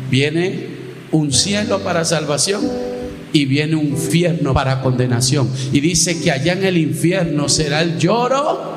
Viene un cielo para salvación y viene un infierno para condenación. Y dice que allá en el infierno será el lloro.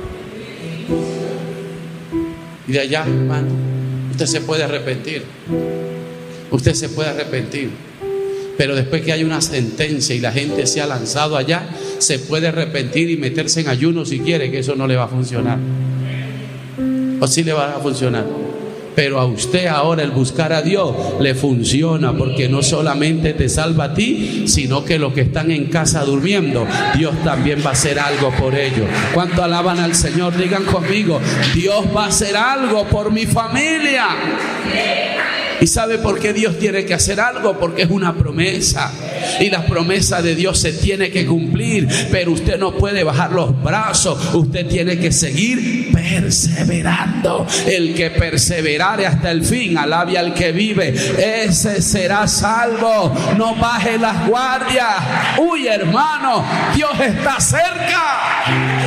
Y de allá, hermano, usted se puede arrepentir. Usted se puede arrepentir. Pero después que hay una sentencia y la gente se ha lanzado allá, se puede arrepentir y meterse en ayuno si quiere, que eso no le va a funcionar. O sí le va a funcionar. Pero a usted ahora el buscar a Dios le funciona, porque no solamente te salva a ti, sino que los que están en casa durmiendo, Dios también va a hacer algo por ellos. ¿Cuánto alaban al Señor? Digan conmigo: Dios va a hacer algo por mi familia. ¿Y sabe por qué Dios tiene que hacer algo? Porque es una promesa. Y la promesa de Dios se tiene que cumplir. Pero usted no puede bajar los brazos. Usted tiene que seguir perseverando. El que perseverare hasta el fin, alabe al que vive, ese será salvo. No baje las guardias. Uy, hermano, Dios está cerca.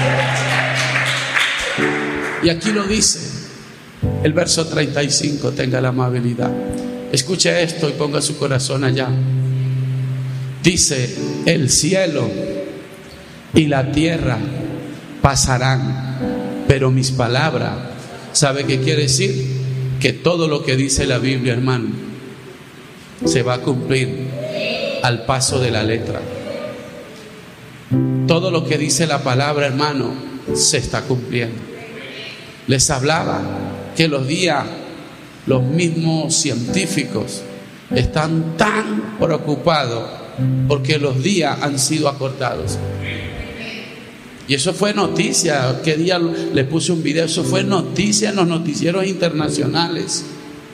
Y aquí lo dice el verso 35, tenga la amabilidad. Escuche esto y ponga su corazón allá. Dice: el cielo y la tierra pasarán, pero mis palabras, ¿sabe qué quiere decir? Que todo lo que dice la Biblia, hermano, se va a cumplir al paso de la letra. Todo lo que dice la palabra, hermano, se está cumpliendo. Les hablaba que los días, los mismos científicos están tan preocupados porque los días han sido acortados. Y eso fue noticia. ¿Qué día le puse un video? Eso fue noticia en los noticieros internacionales.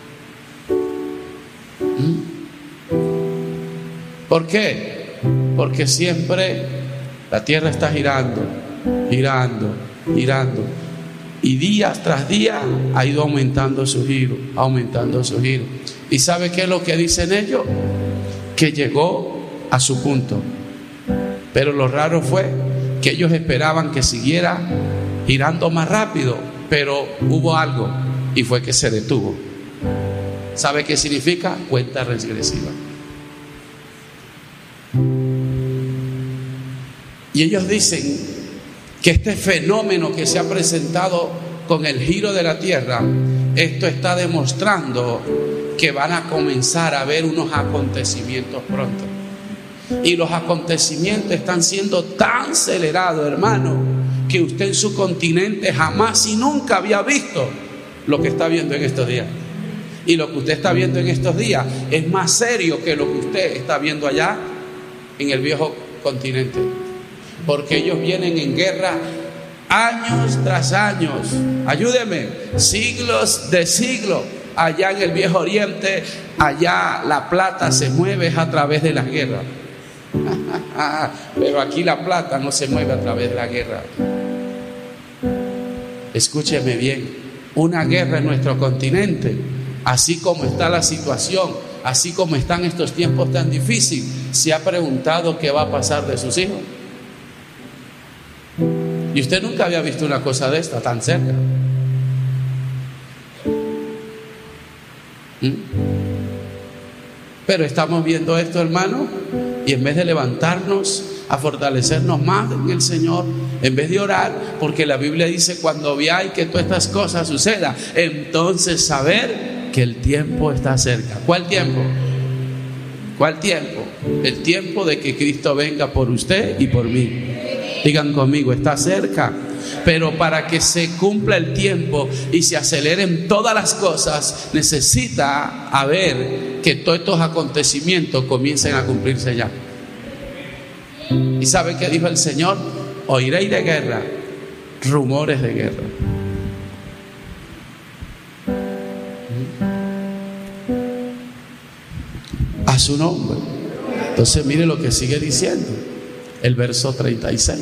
¿Por qué? Porque siempre la tierra está girando, girando, girando. Y día tras día ha ido aumentando su giro, aumentando su giro. ¿Y sabe qué es lo que dicen ellos? Que llegó a su punto. Pero lo raro fue que ellos esperaban que siguiera girando más rápido, pero hubo algo y fue que se detuvo. ¿Sabe qué significa? Cuenta regresiva. Y ellos dicen que este fenómeno que se ha presentado con el giro de la tierra, esto está demostrando que van a comenzar a haber unos acontecimientos pronto. Y los acontecimientos están siendo tan acelerados, hermano, que usted en su continente jamás y nunca había visto lo que está viendo en estos días. Y lo que usted está viendo en estos días es más serio que lo que usted está viendo allá en el viejo continente. Porque ellos vienen en guerra años tras años. Ayúdeme, siglos de siglos. Allá en el Viejo Oriente, allá la plata se mueve a través de las guerras. Pero aquí la plata no se mueve a través de la guerra. Escúcheme bien, una guerra en nuestro continente, así como está la situación, así como están estos tiempos tan difíciles, ¿se ha preguntado qué va a pasar de sus hijos? Y usted nunca había visto una cosa de esta tan cerca. Pero estamos viendo esto, hermano, y en vez de levantarnos a fortalecernos más en el Señor, en vez de orar, porque la Biblia dice: cuando veáis que todas estas cosas sucedan, entonces saber que el tiempo está cerca. ¿Cuál tiempo? ¿Cuál tiempo? El tiempo de que Cristo venga por usted y por mí. Digan conmigo: está cerca. Pero para que se cumpla el tiempo y se aceleren todas las cosas, necesita haber que todos estos acontecimientos comiencen a cumplirse ya. ¿Y sabe qué dijo el Señor? Oiréis de guerra, rumores de guerra. A su nombre. Entonces mire lo que sigue diciendo el verso 36.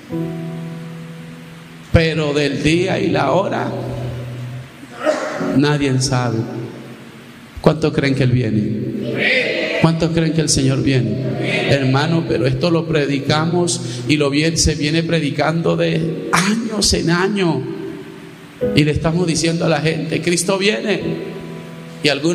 Pero del día y la hora nadie sabe. ¿Cuántos creen que Él viene? ¿Cuántos creen que el Señor viene? Hermano, pero esto lo predicamos y se viene predicando de años en años. Y le estamos diciendo a la gente: Cristo viene. Y algunos